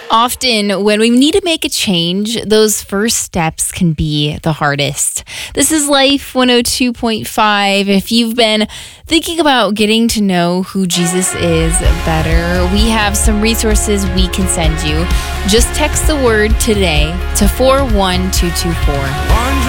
Often, when we need to make a change, those first steps can be the hardest. This is Life 102.5. If you've been thinking about getting to know who Jesus is better, we have some resources we can send you. Just text the word today to 41224.